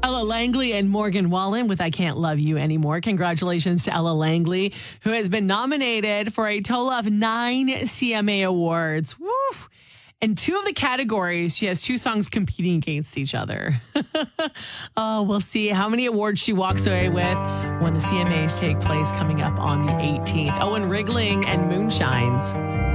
Ella Langley and Morgan Wallen with I Can't Love You Anymore. Congratulations to Ella Langley, who has been nominated for a total of 9 CMA awards. Woo! In 2 of the categories, she has 2 songs competing against each other. Oh, we'll see how many awards she walks away with when the CMAs take place coming up on the 18th. Owen Rigling and Moonshines.